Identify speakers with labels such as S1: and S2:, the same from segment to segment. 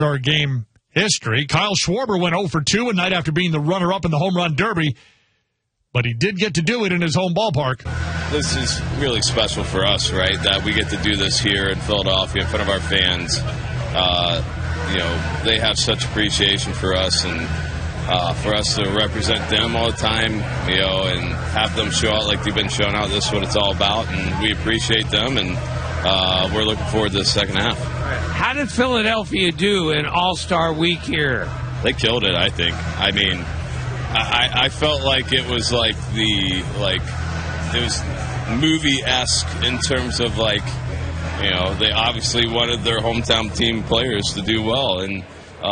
S1: our game history. Kyle Schwarber went 0 for 2 a night after being the runner-up in the home run derby, but he did get to do it in his home ballpark.
S2: This is really special for us, right, that we get to do this here in Philadelphia in front of our fans. They have such appreciation for us, and for us to represent them all the time, and have them show out like they've been showing out. This is what it's all about, and we appreciate them, and we're looking forward to the second half.
S3: How did Philadelphia do in All-Star Week here?
S2: They killed it, I think. I mean, I felt like it was it was movie-esque in terms of they obviously wanted their hometown team players to do well, and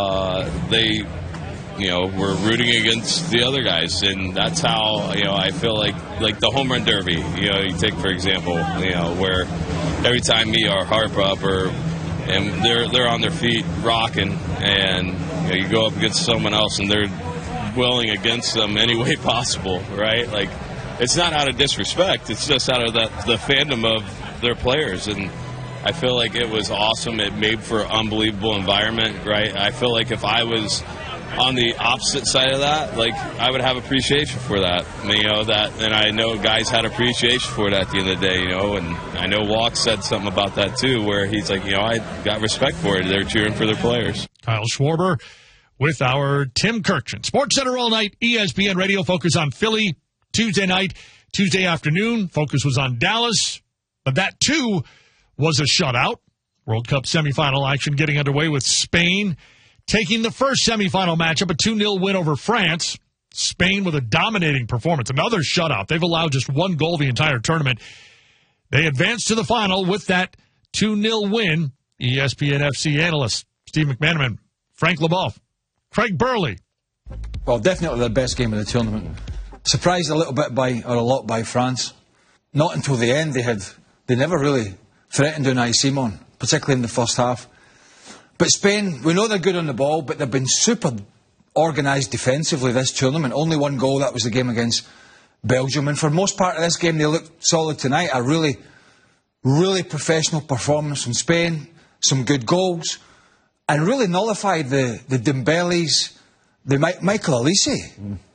S2: they were rooting against the other guys, and that's how I feel like the home run derby. You take for example, where every time me or Harper and they're on their feet rocking, and you go up against someone else and they're willing against them any way possible, right? Like, it's not out of disrespect; it's just out of the fandom of their players, and I feel like it was awesome. It made for an unbelievable environment, right? I feel like if I was on the opposite side of that, I would have appreciation for that. And I know guys had appreciation for it at the end of the day, and I know Walk said something about that too, where he's like, I got respect for it. They're cheering for their players.
S1: Kyle Schwarber with our Tim Kirkchin. Sports Center all night, ESPN Radio. Focus on Philly Tuesday night, Tuesday afternoon. Focus was on Dallas, but that too was a shutout. World Cup semifinal action getting underway with Spain taking the first semifinal matchup, a 2-0 win over France. Spain with a dominating performance. Another shutout. They've allowed just one goal the entire tournament. They advanced to the final with that 2-0 win. ESPN FC analyst Steve McManaman, Frank Leboeuf, Craig Burley.
S4: Well, definitely the best game of the tournament. Surprised a lot by France. Not until the end. They never really threatened Unai Simon, particularly in the first half. But Spain, we know they're good on the ball, but they've been super organised defensively this tournament. Only one goal, that was the game against Belgium. And for most part of this game, they looked solid tonight. A really, really professional performance from Spain, some good goals, and really nullified the Dembeles, the Michael Olise.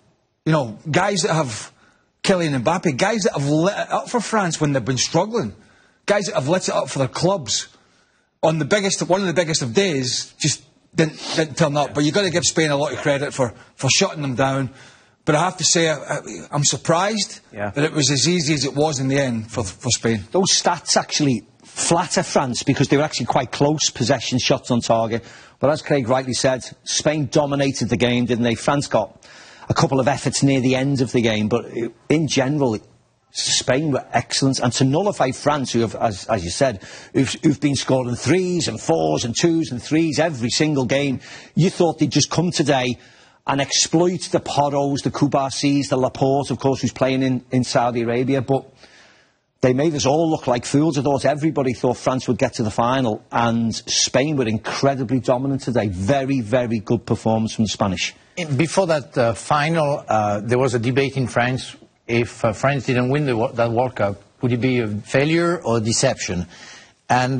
S4: Guys that have Kylian Mbappe, guys that have lit it up for France when they've been struggling, guys that have lit it up for their clubs. On one of the biggest of days, just didn't turn up. But you've got to give Spain a lot of credit for shutting them down. But I have to say, I'm surprised that it was as easy as it was in the end for Spain.
S5: Those stats actually flatter France because they were actually quite close, possession, shots on target. But as Craig rightly said, Spain dominated the game, didn't they? France got a couple of efforts near the end of the game. But in general, Spain were excellent, and to nullify France, who have, as you said, who've been scoring 3s and 4s and 2s and 3s every single game, you thought they'd just come today and exploit the Porros, the Koubarsis, the Laporte, of course, who's playing in Saudi Arabia, but they made us all look like fools. Everybody thought France would get to the final, and Spain were incredibly dominant today. Very, very good performance from the Spanish.
S6: Before that final, there was a debate in France. If France didn't win that World Cup, would it be a failure or a deception? And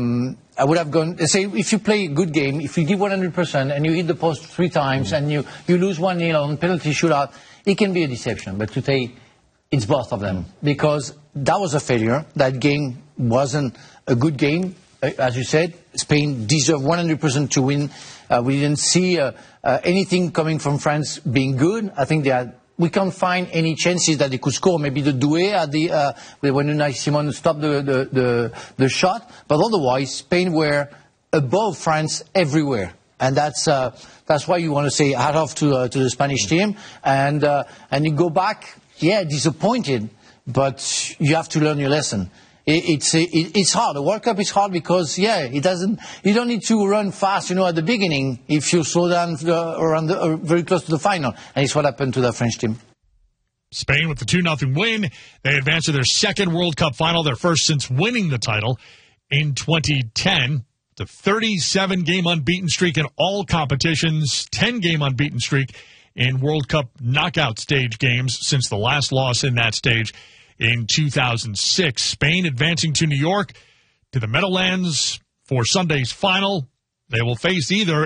S6: I would have gone, say, if you play a good game, if you give 100% and you hit the post 3 times and you lose 1-0 on penalty shootout, it can be a deception. But today, it's both of them. Because that was a failure. That game wasn't a good game. As you said, Spain deserved 100% to win. We didn't see anything coming from France being good. I think we can't find any chances that they could score. Maybe the Doué at when Unai Simon stopped the shot, but otherwise Spain were above France everywhere, and that's why you want to say hat off to the Spanish team. And you go back, disappointed, but you have to learn your lesson. It's hard. The World Cup is hard because, you don't need to run fast, at the beginning if you slow down very close to the final. And it's what happened to the French team.
S1: Spain with the 2-0 win. They advance to their second World Cup final, their first since winning the title in 2010. The 37-game unbeaten streak in all competitions, 10-game unbeaten streak in World Cup knockout stage games since the last loss in that stage in 2006. Spain advancing to New York, to the Meadowlands for Sunday's final. They will face either